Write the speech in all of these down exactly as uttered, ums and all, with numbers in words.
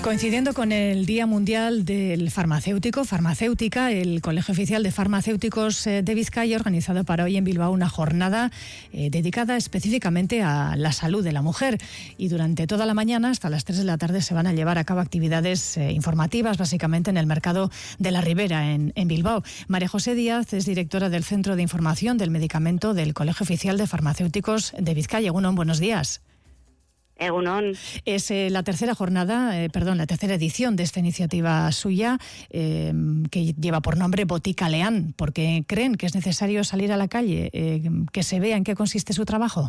Coincidiendo con el Día Mundial del Farmacéutico, Farmacéutica, el Colegio Oficial de Farmacéuticos de Vizcaya ha organizado para hoy en Bilbao una jornada eh, dedicada específicamente a la salud de la mujer. Y durante toda la mañana, hasta las tres de la tarde, se van a llevar a cabo actividades eh, informativas, básicamente en el mercado de la Ribera, en, en Bilbao. María José Díaz es directora del Centro de Información del Medicamento del Colegio Oficial de Farmacéuticos de Vizcaya. Egunon, buenos días. Egunon. Es eh, la tercera jornada, eh, perdón, la tercera edición de esta iniciativa suya, eh, que lleva por nombre Botica Leán, porque creen que es necesario salir a la calle, eh, que se vea en qué consiste su trabajo.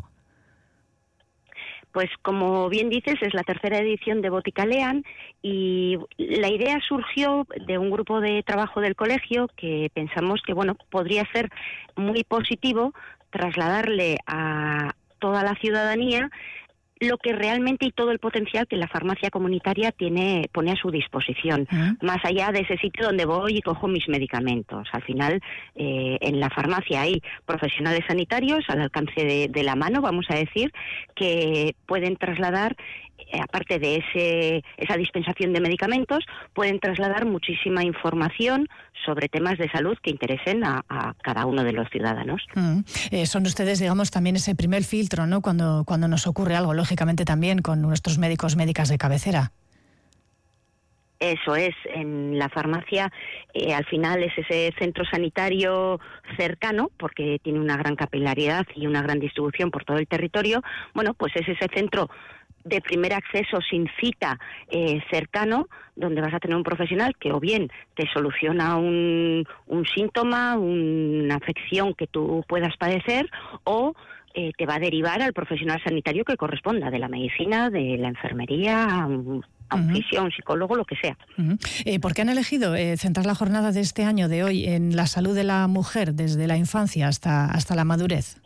Pues como bien dices, es la tercera edición de Botica Leán y la idea surgió de un grupo de trabajo del colegio que pensamos que, bueno, podría ser muy positivo trasladarle a toda la ciudadanía lo que realmente y todo el potencial que la farmacia comunitaria tiene pone a su disposición, ¿eh? Más allá de ese sitio donde voy y cojo mis medicamentos. Al final, eh, en la farmacia hay profesionales sanitarios al alcance de, de la mano, vamos a decir, que pueden trasladar, eh, aparte de ese esa dispensación de medicamentos, pueden trasladar muchísima información sobre temas de salud que interesen a, a cada uno de los ciudadanos. Mm. Eh, son ustedes, digamos, también ese primer filtro, ¿no? Cuando, cuando nos ocurre algo, lógicamente también con nuestros médicos, médicas de cabecera. Eso es, en la farmacia eh, al final es ese centro sanitario cercano, porque tiene una gran capilaridad y una gran distribución por todo el territorio. Bueno, pues es ese centro de primer acceso sin cita, eh, cercano, donde vas a tener un profesional que o bien te soluciona un, un síntoma, una afección que tú puedas padecer, o eh, te va a derivar al profesional sanitario que corresponda, de la medicina, de la enfermería, a un, a un fisio, a un psicólogo, lo que sea. Uh-huh. Eh, ¿Por qué han elegido eh, centrar la jornada de este año, de hoy, en la salud de la mujer, desde la infancia hasta, hasta la madurez?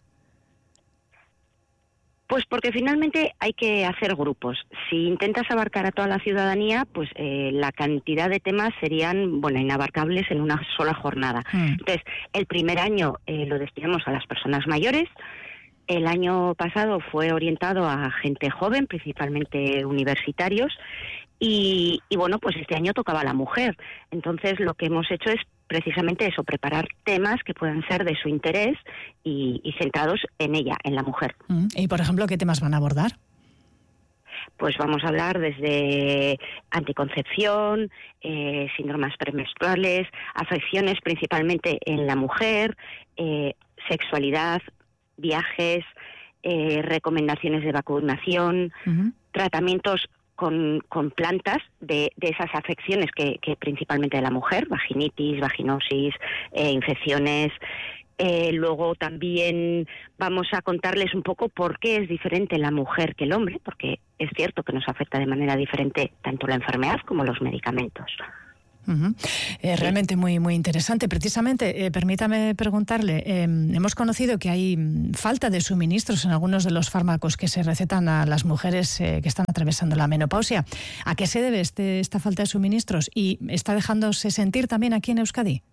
Pues porque finalmente hay que hacer grupos. Si intentas abarcar a toda la ciudadanía, pues eh, la cantidad de temas serían, bueno, inabarcables en una sola jornada. Mm. Entonces, el primer año eh, lo destinamos a las personas mayores. El año pasado fue orientado a gente joven, principalmente universitarios. Y, y bueno, pues este año tocaba a la mujer. Entonces, lo que hemos hecho es precisamente eso, preparar temas que puedan ser de su interés y, y centrados en ella, en la mujer. Y, por ejemplo, ¿qué temas van a abordar? Pues vamos a hablar desde anticoncepción, eh, síndromes premenstruales, afecciones principalmente en la mujer, eh, sexualidad, viajes, eh, recomendaciones de vacunación, uh-huh. tratamientos Con, con plantas de, de esas afecciones que, que principalmente de la mujer, vaginitis, vaginosis, eh, infecciones. Eh, luego también vamos a contarles un poco por qué es diferente la mujer que el hombre, porque es cierto que nos afecta de manera diferente tanto la enfermedad como los medicamentos. Uh-huh. Eh, realmente muy muy interesante. Precisamente, eh, permítame preguntarle, eh, hemos conocido que hay falta de suministros en algunos de los fármacos que se recetan a las mujeres eh, que están atravesando la menopausia. ¿A qué se debe este, esta falta de suministros? ¿Y está dejándose sentir también aquí en Euskadi?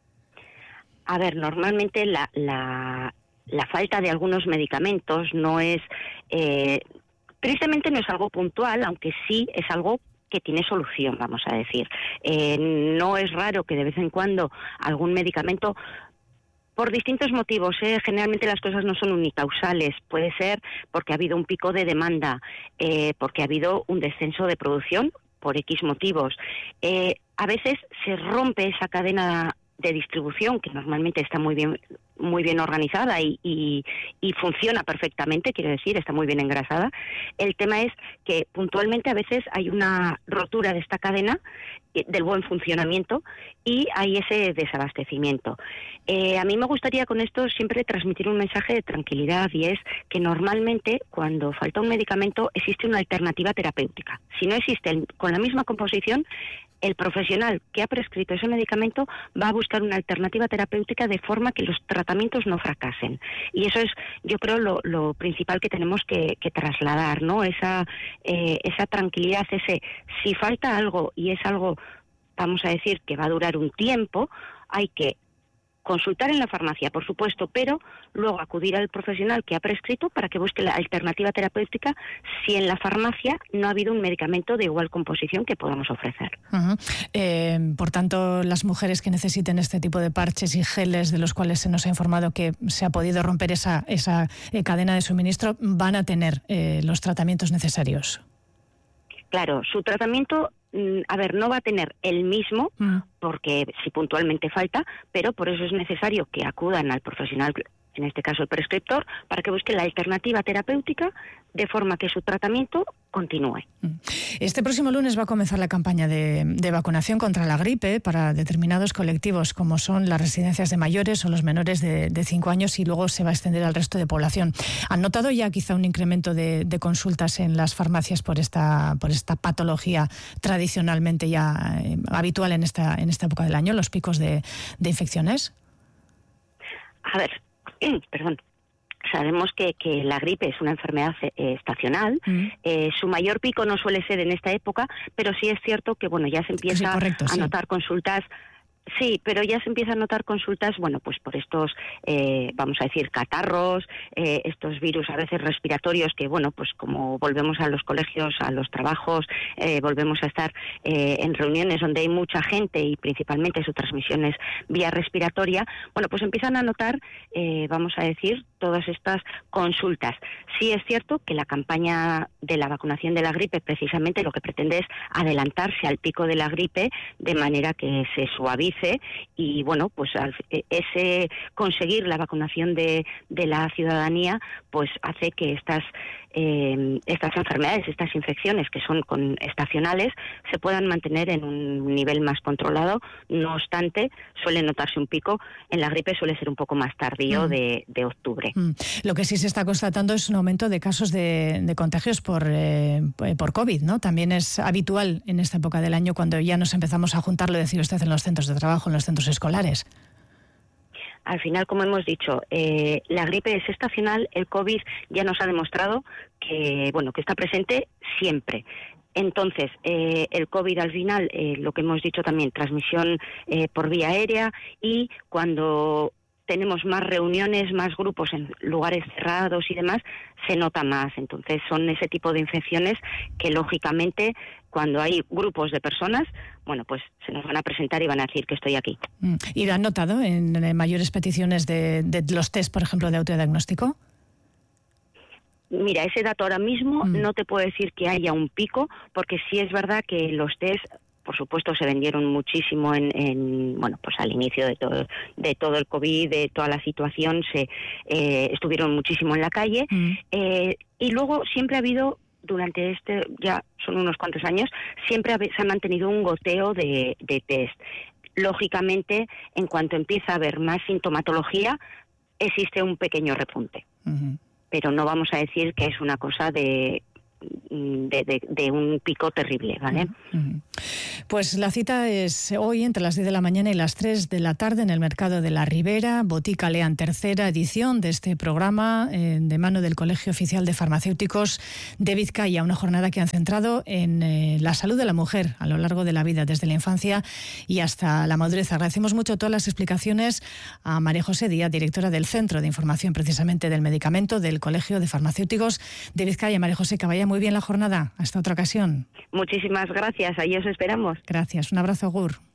A ver, normalmente la, la, la falta de algunos medicamentos no es... Eh, tristemente no es algo puntual, aunque sí es algo que tiene solución, vamos a decir. Eh, no es raro que de vez en cuando algún medicamento, por distintos motivos, ¿eh? generalmente las cosas no son unicausales, puede ser porque ha habido un pico de demanda, eh, porque ha habido un descenso de producción, por X motivos. Eh, a veces se rompe esa cadena de distribución, que normalmente está muy bien muy bien organizada y, y, y funciona perfectamente, quiero decir, está muy bien engrasada. El tema es que puntualmente a veces hay una rotura de esta cadena, eh, del buen funcionamiento, y hay ese desabastecimiento. Eh, a mí me gustaría con esto siempre transmitir un mensaje de tranquilidad, y es que normalmente cuando falta un medicamento existe una alternativa terapéutica. Si no existe el, con la misma composición, el profesional que ha prescrito ese medicamento va a buscar una alternativa terapéutica de forma que los tratamientos no fracasen. Y eso es, yo creo, lo, lo principal que tenemos que, que trasladar, ¿no? Esa, eh, esa tranquilidad, ese, si falta algo y es algo, vamos a decir, que va a durar un tiempo, hay que consultar en la farmacia, por supuesto, pero luego acudir al profesional que ha prescrito para que busque la alternativa terapéutica si en la farmacia no ha habido un medicamento de igual composición que podamos ofrecer. Uh-huh. Eh, por tanto, las mujeres que necesiten este tipo de parches y geles de los cuales se nos ha informado que se ha podido romper esa, esa eh, cadena de suministro, van a tener eh, los tratamientos necesarios. Claro, su tratamiento, a ver, no va a tener el mismo, mm. porque si puntualmente falta, pero por eso es necesario que acudan al profesional, en este caso el prescriptor, para que busque la alternativa terapéutica de forma que su tratamiento continúe. Este próximo lunes va a comenzar la campaña de, de vacunación contra la gripe para determinados colectivos, como son las residencias de mayores o los menores de, de cinco años, y luego se va a extender al resto de población. ¿Han notado ya quizá un incremento de, de consultas en las farmacias por esta, por esta patología tradicionalmente ya eh, habitual en esta, en esta época del año, los picos de, de infecciones? A ver, perdón. Sabemos que, que la gripe es una enfermedad eh, estacional. Mm. Eh, su mayor pico no suele ser en esta época, pero sí es cierto que bueno ya se empieza sí, correcto, a sí. notar consultas. Sí, pero ya se empiezan a notar consultas, bueno, pues por estos, eh, vamos a decir, catarros, eh, estos virus a veces respiratorios que, bueno, pues como volvemos a los colegios, a los trabajos, eh, volvemos a estar eh, en reuniones donde hay mucha gente y principalmente su transmisión es vía respiratoria, bueno, pues empiezan a notar, eh, vamos a decir, todas estas consultas. Sí es cierto que la campaña de la vacunación de la gripe precisamente lo que pretende es adelantarse al pico de la gripe de manera que se suavice y bueno, pues al, ese conseguir la vacunación de, de la ciudadanía pues hace que estas eh, estas enfermedades, estas infecciones que son con, estacionales se puedan mantener en un nivel más controlado. No obstante, suele notarse un pico. En la gripe suele ser un poco más tardío mm. de, de octubre. Mm. Lo que sí se está constatando es un aumento de casos de, de contagios por, eh, por COVID, ¿no? También es habitual en esta época del año cuando ya nos empezamos a juntar, lo decía usted, en los centros de trabajo, en los centros escolares. Al final, como hemos dicho, eh, la gripe es estacional, el COVID ya nos ha demostrado que, bueno, que está presente siempre. Entonces, eh, el COVID al final, eh, lo que hemos dicho también, transmisión eh, por vía aérea, y cuando tenemos más reuniones, más grupos en lugares cerrados y demás, se nota más. Entonces son ese tipo de infecciones que lógicamente cuando hay grupos de personas, bueno, pues se nos van a presentar y van a decir que estoy aquí. ¿Y lo han notado en, en mayores peticiones de, de los test, por ejemplo, de autodiagnóstico? Mira, ese dato ahora mismo mm. no te puedo decir que haya un pico, porque sí es verdad que los test, por supuesto, se vendieron muchísimo en, en bueno, pues al inicio de todo, de todo el COVID, de toda la situación, se eh, estuvieron muchísimo en la calle, mm. eh, y luego siempre ha habido, durante este, ya son unos cuantos años, siempre ha, se ha mantenido un goteo de, de test. Lógicamente, en cuanto empieza a haber más sintomatología, existe un pequeño repunte. Uh-huh. Pero no vamos a decir que es una cosa de... De, de, de un pico terrible, ¿vale? Uh-huh. Pues la cita es hoy entre las diez de la mañana y las tres de la tarde en el Mercado de la Ribera, Botica Lean, tercera edición de este programa eh, de mano del Colegio Oficial de Farmacéuticos de Vizcaya, una jornada que han centrado en eh, la salud de la mujer a lo largo de la vida, desde la infancia y hasta la madurez. Agradecemos mucho todas las explicaciones a María José Díaz, directora del Centro de Información precisamente del Medicamento del Colegio de Farmacéuticos de Vizcaya. María José, que vaya muy bien la jornada. Hasta otra ocasión. Muchísimas gracias. Ahí os esperamos. Gracias. Un abrazo, Gur.